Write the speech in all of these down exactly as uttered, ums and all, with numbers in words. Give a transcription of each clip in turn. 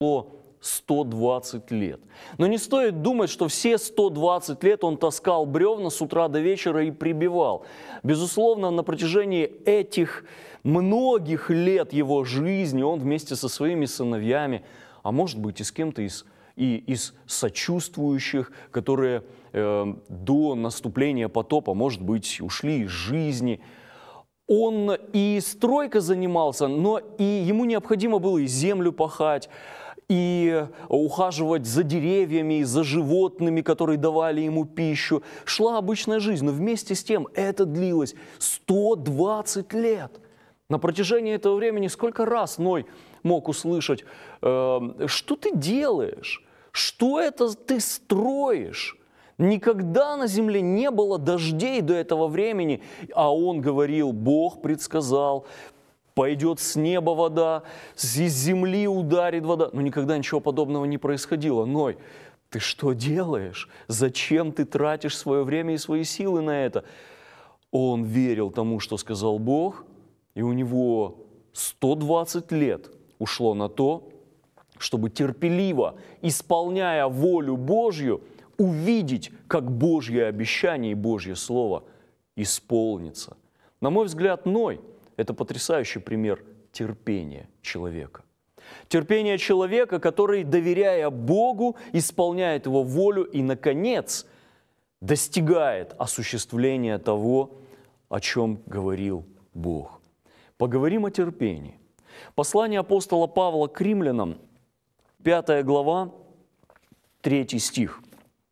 сто двадцать лет. Но не стоит думать, что все сто двадцать лет он таскал бревна с утра до вечера и прибивал. Безусловно, на протяжении этих многих лет его жизни он вместе со своими сыновьями, а может быть и с кем-то из, и из сочувствующих, которые э, до наступления потопа, может быть, ушли из жизни, он и стройкой занимался, но и ему необходимо было и землю пахать, и ухаживать за деревьями, и за животными, которые давали ему пищу. Шла обычная жизнь, но вместе с тем это длилось сто двадцать лет. На протяжении этого времени сколько раз Ной мог услышать, э, что ты делаешь, что это ты строишь? Никогда на земле не было дождей до этого времени, а он говорил, Бог предсказал, пойдет с неба вода, из земли ударит вода. Но никогда ничего подобного не происходило. Ной, ты что делаешь? Зачем ты тратишь свое время и свои силы на это? Он верил тому, что сказал Бог, и у него сто двадцать лет ушло на то, чтобы терпеливо, исполняя волю Божью, увидеть, как Божье обещание и Божье Слово исполнится. На мой взгляд, Ной – это потрясающий пример терпения человека. Терпение человека, который, доверяя Богу, исполняет Его волю и, наконец, достигает осуществления того, о чем говорил Бог. Поговорим о терпении. Послание апостола Павла к римлянам, пятая глава, третий стих.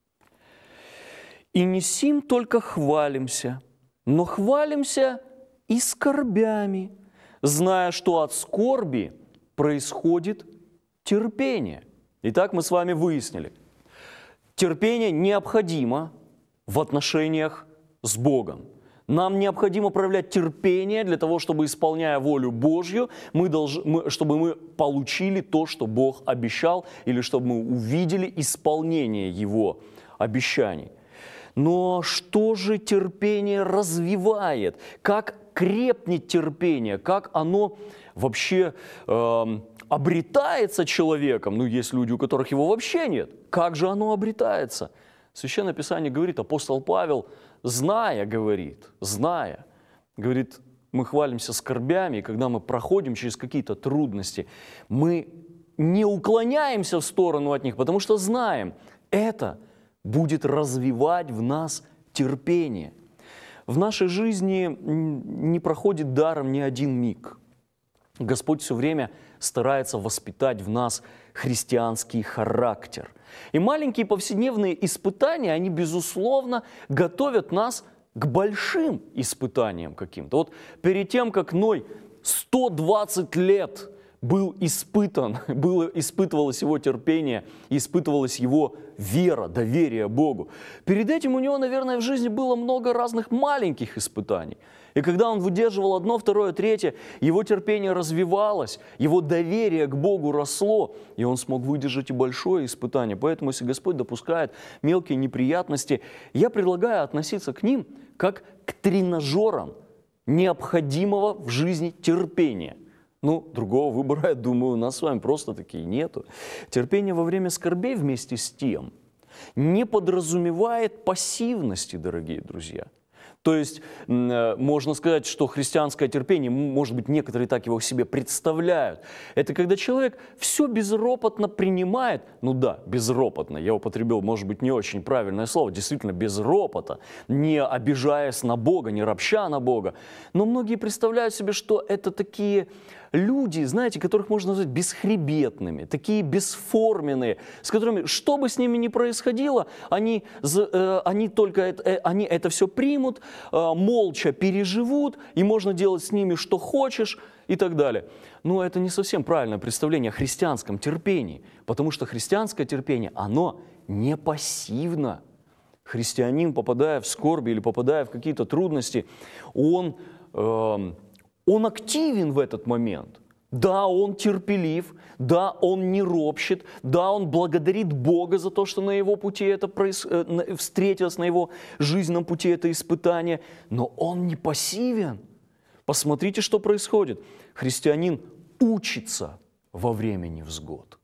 «И не сим только хвалимся, но хвалимся и скорбями, зная, что от скорби происходит терпение». Итак, мы с вами выяснили, терпение необходимо в отношениях с Богом. Нам необходимо проявлять терпение для того, чтобы, исполняя волю Божью, мы должны, мы, чтобы мы получили то, что Бог обещал, или чтобы мы увидели исполнение Его обещаний. Но что же терпение развивает? Как крепнет терпение? Как оно вообще э, обретается человеком? Ну, есть люди, у которых его вообще нет. Как же оно обретается? Священное Писание говорит, апостол Павел, зная, говорит, зная, говорит, мы хвалимся скорбями, и когда мы проходим через какие-то трудности, мы не уклоняемся в сторону от них, потому что знаем, это будет развивать в нас терпение. В нашей жизни не проходит даром ни один миг. Господь все время старается воспитать в нас христианский характер. И маленькие повседневные испытания, они, безусловно, готовят нас к большим испытаниям каким-то. Вот перед тем, как Ной сто двадцать лет был испытан, было, испытывалось его терпение, испытывалась его вера, доверие Богу. Перед этим у него, наверное, в жизни было много разных маленьких испытаний. И когда он выдерживал одно, второе, третье, его терпение развивалось, его доверие к Богу росло, и он смог выдержать и большое испытание. Поэтому, если Господь допускает мелкие неприятности, я предлагаю относиться к ним как к тренажерам необходимого в жизни терпения. Ну, другого выбора, я думаю, у нас с вами просто-таки нету. Терпение во время скорбей вместе с тем не подразумевает пассивности, дорогие друзья. То есть, можно сказать, что христианское терпение, может быть, некоторые так его себе представляют. Это когда человек все безропотно принимает, ну да, безропотно, я употребил, может быть, не очень правильное слово, действительно, без ропота, не обижаясь на Бога, не ропща на Бога. Но многие представляют себе, что это такие люди, знаете, которых можно назвать бесхребетными, такие бесформенные, с которыми, что бы с ними ни происходило, они, э, они только это, э, они это все примут, э, молча переживут, и можно делать с ними что хочешь и так далее. Но это не совсем правильное представление о христианском терпении, потому что христианское терпение, оно не пассивно. Христианин, попадая в скорби или попадая в какие-то трудности, он... Э, Он активен в этот момент. Да, он терпелив, да, он не ропщет, да, он благодарит Бога за то, что на его пути это проис... встретилось, на его жизненном пути это испытание, но он не пассивен. Посмотрите, что происходит. Христианин учится во время невзгод.